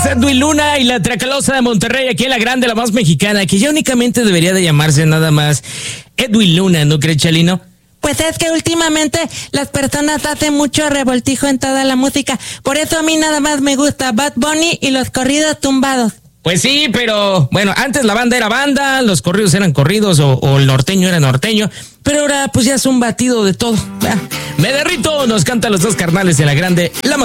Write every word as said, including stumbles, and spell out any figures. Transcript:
Edwin Luna y la Tracalosa de Monterrey, aquí en la grande, la más mexicana, que ya únicamente debería de llamarse nada más Edwin Luna, ¿no crees, Chalino? Pues es que últimamente las personas hacen mucho revoltijo en toda la música. Por eso a mí nada más me gusta Bad Bunny y los corridos tumbados. Pues sí, pero bueno, antes la banda era banda, los corridos eran corridos o, o el norteño era norteño, pero ahora pues ya es un batido de todo. Ah, me derrito, nos cantan los dos carnales de la grande, la más